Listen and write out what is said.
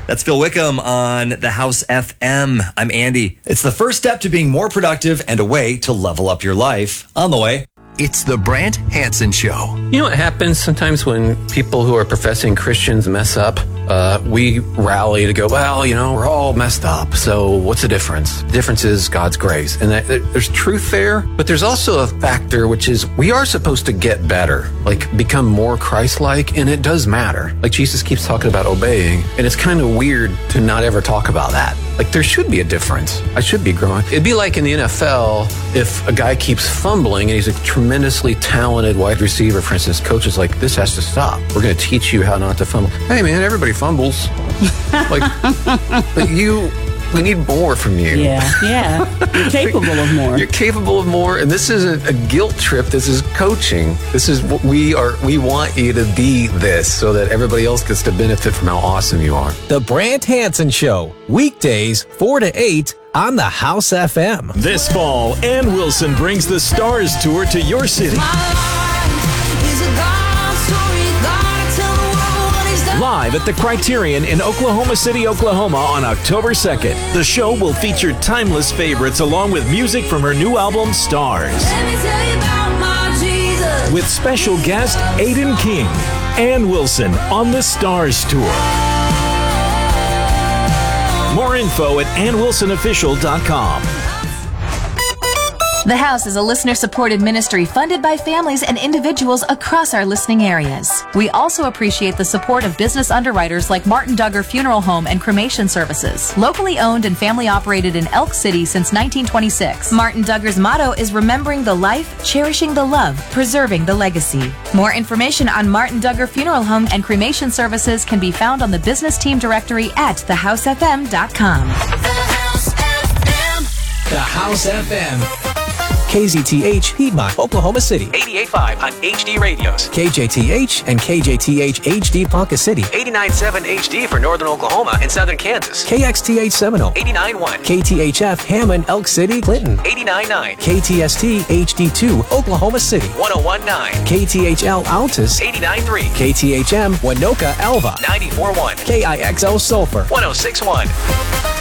That's Phil Wickham on the House FM. I'm Andy. It's the first step to being more productive and a way to level up your life. On the way. It's the Brant Hansen Show. You know what happens sometimes when people who are professing Christians mess up? We rally to go, well, you know, we're all messed up. So what's the difference? The difference is God's grace. And there's truth there, but there's also a factor, which is we are supposed to get better, like become more Christ-like, and it does matter. Like Jesus keeps talking about obeying, and it's kind of weird to not ever talk about that. Like there should be a difference. I should be growing. It'd be like in the NFL, if a guy keeps fumbling and he's a tremendously talented wide receiver, for instance, coach is like, this has to stop. We're going to teach you how not to fumble. Hey man, everybody fumbles. But we need more from you. Yeah. You're capable of more. You're capable of more, and this isn't a guilt trip. This is coaching. This is what we are. We want you to be this so that everybody else gets to benefit from how awesome you are. The Brant Hansen Show, weekdays 4 to 8 on the House FM. This fall, Ann Wilson brings the Stars Tour to your city. Live at the Criterion in Oklahoma City, Oklahoma on October 2nd. The show will feature timeless favorites along with music from her new album, Stars. With special guest Aiden King. Ann Wilson on the Stars Tour. More info at AnnWilsonOfficial.com. The House is a listener-supported ministry funded by families and individuals across our listening areas. We also appreciate the support of business underwriters like Martin Duggar Funeral Home and Cremation Services. Locally owned and family-operated in Elk City since 1926. Martin Duggar's motto is remembering the life, cherishing the love, preserving the legacy. More information on Martin Duggar Funeral Home and Cremation Services can be found on the business team directory at thehousefm.com. The House FM. KZTH, Piedmont, Oklahoma City. 88.5 on HD radios. KJTH and KJTH HD Ponca City. 89.7 HD for Northern Oklahoma and Southern Kansas. KXTH Seminole. 89.1. KTHF Hammond, Elk City, Clinton. 89.9. KTST HD2, Oklahoma City. 101.9. KTHL Altus. 89.3. KTHM Winoka, Alva. 94.1. KIXO Sulphur. 106.1.